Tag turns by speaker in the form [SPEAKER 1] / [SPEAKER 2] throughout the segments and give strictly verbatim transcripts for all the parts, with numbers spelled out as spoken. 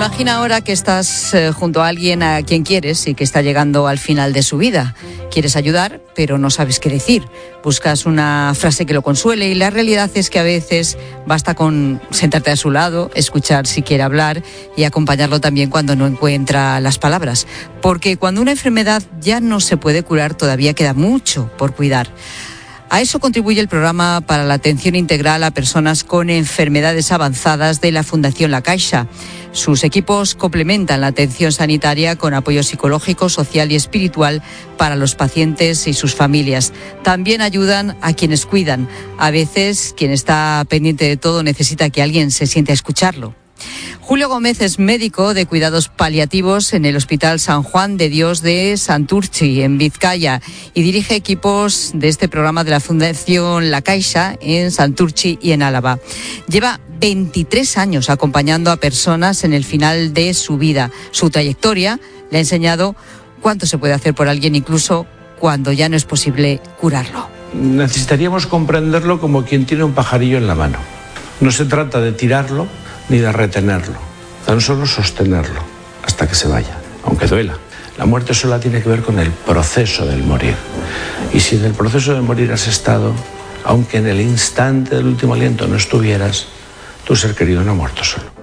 [SPEAKER 1] Imagina ahora que estás eh, junto a alguien a quien quieres y que está llegando al final de su vida. Quieres ayudar, pero no sabes qué decir. Buscas una frase que lo consuele y la realidad es que a veces basta con sentarte a su lado, escuchar si quiere hablar y acompañarlo también cuando no encuentra las palabras. Porque cuando una enfermedad ya no se puede curar, todavía queda mucho por cuidar. A eso contribuye el programa para la atención integral a personas con enfermedades avanzadas de la Fundación La Caixa. Sus equipos complementan la atención sanitaria con apoyo psicológico, social y espiritual para los pacientes y sus familias. También ayudan a quienes cuidan. A veces, quien está pendiente de todo necesita que alguien se siente a escucharlo. Julio Gómez es médico de cuidados paliativos en el Hospital San Juan de Dios de Santurtzi, en Vizcaya, y dirige equipos de este programa de la Fundación La Caixa en Santurtzi y en Álava. Lleva veintitrés años acompañando a personas en el final de su vida. Su trayectoria le ha enseñado cuánto se puede hacer por alguien, incluso cuando ya no es posible curarlo.
[SPEAKER 2] Necesitaríamos comprenderlo como quien tiene un pajarillo en la mano. No se trata de tirarlo ni de retenerlo, tan solo sostenerlo hasta que se vaya, aunque duela. La muerte sola tiene que ver con el proceso del morir. Y si en el proceso de morir has estado, aunque en el instante del último aliento no estuvieras, tu ser querido no ha muerto solo.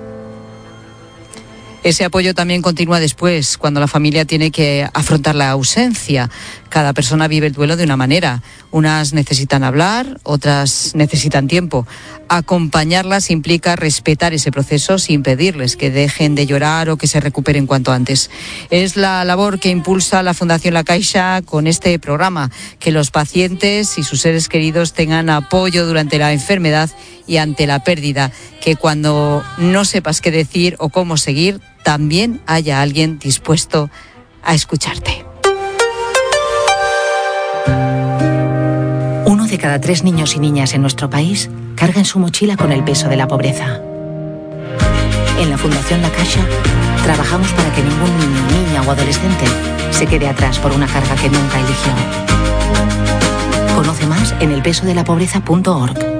[SPEAKER 1] Ese apoyo también continúa después, cuando la familia tiene que afrontar la ausencia. Cada persona vive el duelo de una manera. Unas necesitan hablar, otras necesitan tiempo. Acompañarlas implica respetar ese proceso sin pedirles que dejen de llorar o que se recuperen cuanto antes. Es la labor que impulsa la Fundación La Caixa con este programa, que los pacientes y sus seres queridos tengan apoyo durante la enfermedad y ante la pérdida, que cuando no sepas qué decir o cómo seguir, también haya alguien dispuesto a escucharte.
[SPEAKER 3] Uno de cada tres niños y niñas en nuestro país carga en su mochila con el peso de la pobreza. En la Fundación La Caixa trabajamos para que ningún niño, niña o adolescente se quede atrás por una carga que nunca eligió. Conoce más en el peso de la pobreza punto org.